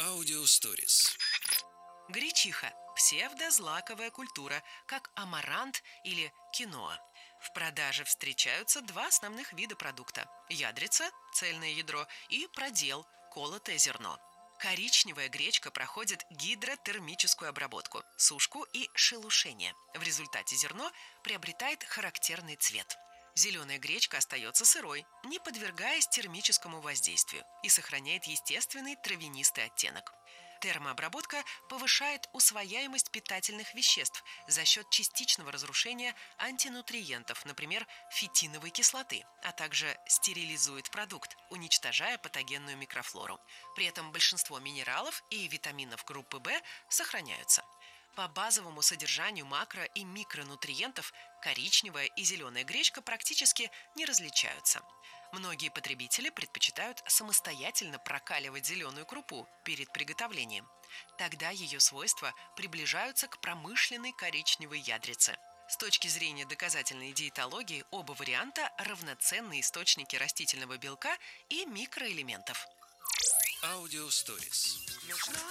Аудиосторис. Гречиха – псевдозлаковая культура, как амарант или киноа. В продаже встречаются два основных вида продукта – ядрица, цельное ядро, и продел, колотое зерно. Коричневая гречка проходит гидротермическую обработку, сушку и шелушение. В результате зерно приобретает характерный цвет. Зеленая гречка остается сырой, не подвергаясь термическому воздействию, и сохраняет естественный травянистый оттенок. Термообработка повышает усвояемость питательных веществ за счет частичного разрушения антинутриентов, например, фитиновой кислоты, а также стерилизует продукт, уничтожая патогенную микрофлору. При этом большинство минералов и витаминов группы В сохраняются. По базовому содержанию макро- и микронутриентов коричневая и зеленая гречка практически не различаются. Многие потребители предпочитают самостоятельно прокаливать зеленую крупу перед приготовлением. Тогда ее свойства приближаются к промышленной коричневой ядрице. С точки зрения доказательной диетологии оба варианта равноценные источники растительного белка и микроэлементов. Аудиосторис.